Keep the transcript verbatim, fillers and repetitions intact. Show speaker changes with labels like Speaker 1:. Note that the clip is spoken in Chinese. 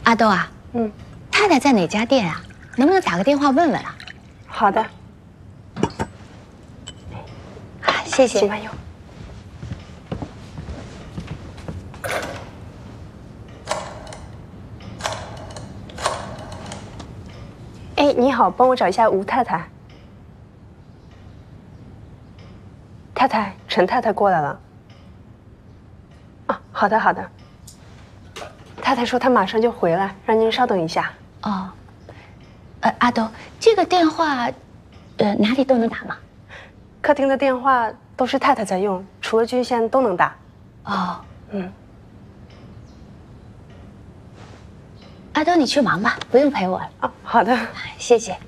Speaker 1: 阿豆啊，
Speaker 2: 嗯，
Speaker 1: 太太在哪家店啊？能不能打个电话问问啊？
Speaker 2: 好的。
Speaker 1: 啊，谢谢。
Speaker 2: 请慢用。哎，你好，帮我找一下吴太太。太太，陈太太过来了。啊，好的好的。太太说她马上就回来，让您稍等一下。
Speaker 1: 哦，呃，阿豆，这个电话，呃，哪里都能打吗？
Speaker 2: 客厅的电话都是太太在用，除了郡县都能打。
Speaker 1: 哦，
Speaker 2: 嗯。
Speaker 1: 阿豆，你去忙吧，不用陪我了。
Speaker 2: 哦，好的，
Speaker 1: 谢谢。